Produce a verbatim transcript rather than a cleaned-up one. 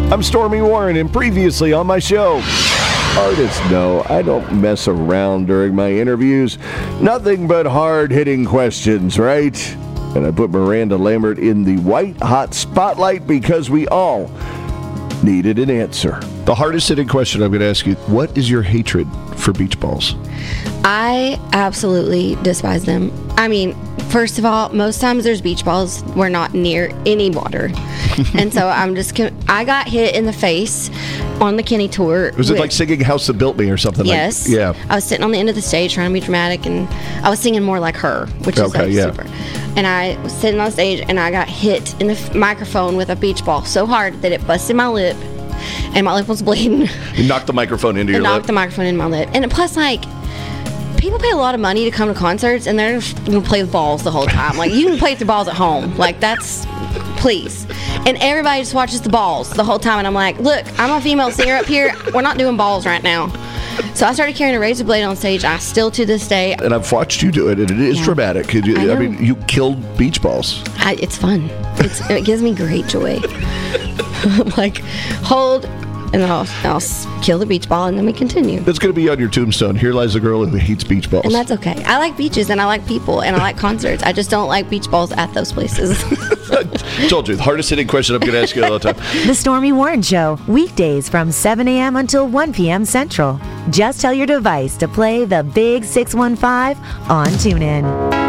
I'm Stormy Warren, and previously on my show, artists know I don't mess around during my interviews. Nothing but hard-hitting questions, right? And I put Miranda Lambert in the white-hot spotlight because we all needed an answer. The hardest hitting question I'm going to ask you, what is your hatred for beach balls? I absolutely despise them. I mean, first of all, most times there's beach balls. We're not near any water. And so I'm just, I got hit in the face on the Kenny tour. Was with, it like singing House That Built Me or something? Yes. Like, yeah. I was sitting on the end of the stage trying to be dramatic, and I was singing more like her, which is okay, like yeah. super. And I was sitting on stage, and I got hit in the f- microphone with a beach ball so hard that it busted my lip, and my lip was bleeding. You knocked the microphone into It your knocked lip? the microphone in my lip. And plus, like, people pay a lot of money to come to concerts, and they're just going to play with balls the whole time. Like, you can play with your balls at home. Like, that's, please. And everybody just watches the balls the whole time. And I'm like, look, I'm a female singer up here. We're not doing balls right now. So I started carrying a razor blade on stage. I still, to this day. And I've watched you do it, and it is Yeah. dramatic. You, I I, know. mean, you killed beach balls. I, it's fun. It's, it gives me great joy. Like, hold, and then I'll, I'll s- kill the beach ball, and then we continue. That's going to be on your tombstone. Here lies a girl who hates beach balls. And that's okay. I like beaches, and I like people, and I like concerts. I just don't like beach balls at those places. Told you, the hardest hitting question I'm going to ask you all the time. The Stormy Warren Show, weekdays from seven a.m. until one p.m. Central. Just tell your device to play the Big six one five on TuneIn.